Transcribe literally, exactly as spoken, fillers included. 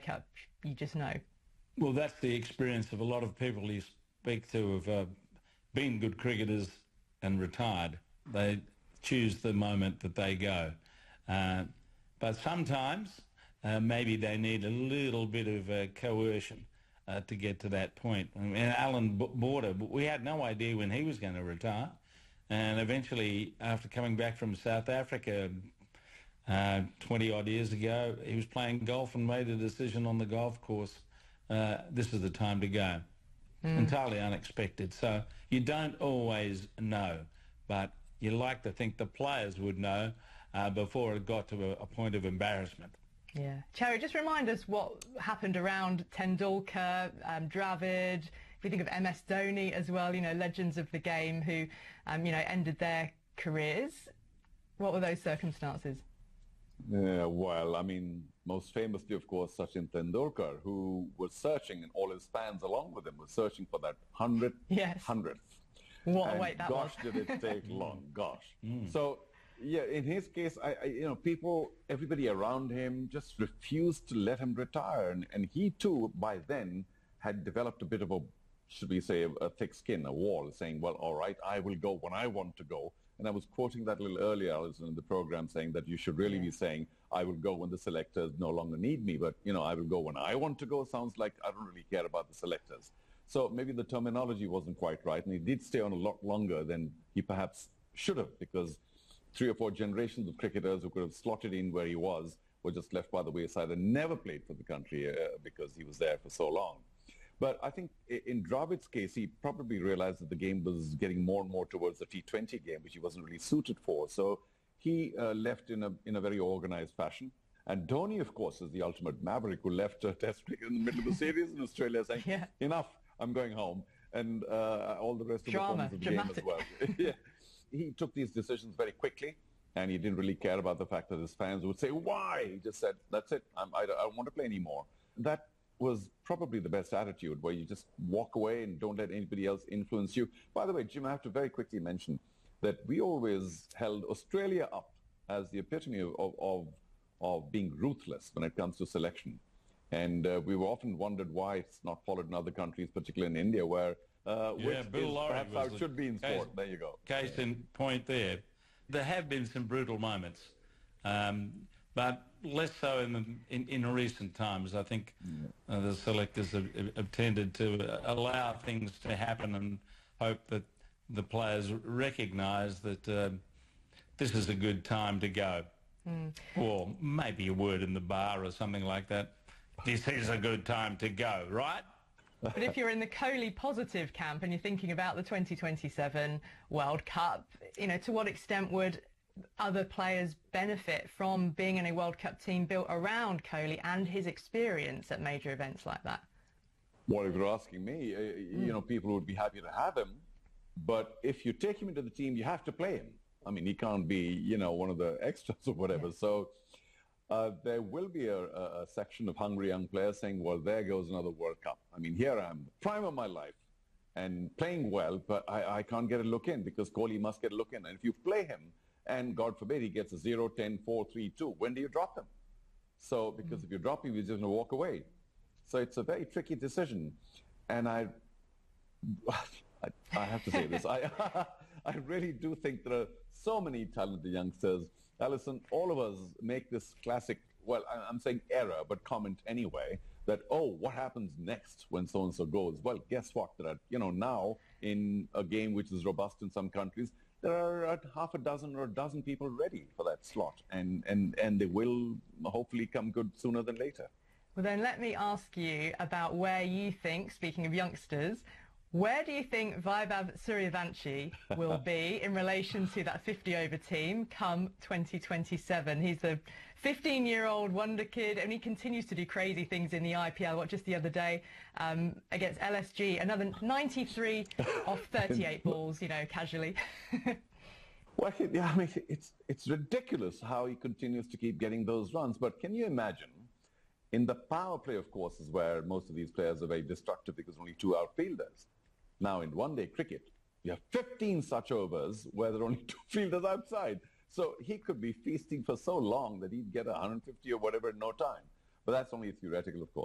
Cup, you just know. Well, that's the experience of a lot of people you speak to who've uh, been good cricketers and retired. They choose the moment that they go. Uh, but sometimes uh, maybe they need a little bit of uh, coercion uh, to get to that point. I mean, Alan Border, we had no idea when he was going to retire. And eventually, after coming back from South Africa uh, twenty odd years ago, he was playing golf and made a decision on the golf course. Uh, this is the time to go. Mm. Entirely unexpected. So you don't always know, but you like to think the players would know uh, before it got to a, a point of embarrassment. Yeah. Cherry, just remind us what happened around Tendulkar, um, Dravid. If you think of M S Dhoni as well, you know, legends of the game who, um, you know, ended their careers. What were those circumstances? Yeah, well, I mean, most famously, of course, Sachin Tendulkar, who was searching, and all his fans along with him were searching for that hundredth, yes. hundredth. What and a wait that gosh, was. did it take long, gosh. Mm. So, yeah, in his case, I, I, you know, people, everybody around him just refused to let him retire. And, and he, too, by then, had developed a bit of a, should we say, a, a thick skin, a wall, saying, well, all right, I will go when I want to go. And I was quoting that a little earlier, Alison, in the program, saying that you should really yeah. be saying, I will go when the selectors no longer need me. But, you know, I will go when I want to go sounds like I don't really care about the selectors. So maybe the terminology wasn't quite right. And he did stay on a lot longer than he perhaps should have, because three or four generations of cricketers who could have slotted in where he was were just left by the wayside and never played for the country uh, because he was there for so long. But I think in Dravid's case, he probably realized that the game was getting more and more towards the T twenty game, which he wasn't really suited for. So he uh, left in a in a very organized fashion. And Dhoni, of course, is the ultimate maverick who left uh, Test cricket in the middle of the series in Australia saying, yeah. enough, I'm going home. And uh, all the rest of Drama, the forms of the dramatic. game as well. yeah. He took these decisions very quickly, and he didn't really care about the fact that his fans would say, why? He just said, that's it, I'm, I, I don't want to play anymore. That was probably the best attitude, where you just walk away and don't let anybody else influence you. By the way, Jim, I have to very quickly mention that we always held Australia up as the epitome of, of, of being ruthless when it comes to selection. And uh, we often wondered why it's not followed in other countries, particularly in India, where uh, yeah, which Bill is Lawry perhaps how it the should be in case, sport. There you go. Case in point there. There have been some brutal moments. Um, But less so in, the, in in recent times. I think uh, the selectors have, have tended to allow things to happen and hope that the players recognise that uh, this is a good time to go. Mm. Or maybe a word in the bar or something like that. This is a good time to go, right? But if you're in the Kohli positive camp and you're thinking about the twenty twenty-seven World Cup, you know, to what extent would other players benefit from being in a World Cup team built around Kohli and his experience at major events like that? Well, if you're asking me, uh, mm. you know, people would be happy to have him. But if you take him into the team, you have to play him. I mean, he can't be, you know, one of the extras or whatever. Yeah. So uh, there will be a, a section of hungry young players saying, well, there goes another World Cup. I mean, here I am, the prime of my life, and playing well, but I, I can't get a look in because Kohli must get a look in. And if you play him, and God forbid he gets a zero, ten, four, three, two, when do you drop him? So, because mm. if you drop him, he's just going to walk away. So it's a very tricky decision. And I, I, I have to say this, I, I really do think there are so many talented youngsters. Alison, all of us make this classic, well, I'm saying error, but comment anyway, that, oh, what happens next when so-and-so goes? Well, guess what? There are, you know, now in a game which is robust in some countries, there are half a dozen or a dozen people ready for that slot, and, and, and they will hopefully come good sooner than later. Well, then let me ask you about where you think, speaking of youngsters, where do you think Vaibhav Suryavanshi will be in relation to that fifty over team come twenty twenty-seven? He's the fifteen-year-old wonder kid, and he continues to do crazy things in the I P L. What, just the other day um, against L S G, another ninety-three off thirty-eight balls, you know, casually. Well, yeah, I mean, it's, it's ridiculous how he continues to keep getting those runs. But can you imagine, in the power play, of course, is where most of these players are very destructive because only two outfielders. Now, in one-day cricket, you have fifteen such overs where there are only two fielders outside. So he could be feasting for so long that he'd get one hundred fifty or whatever in no time. But that's only theoretical, of course.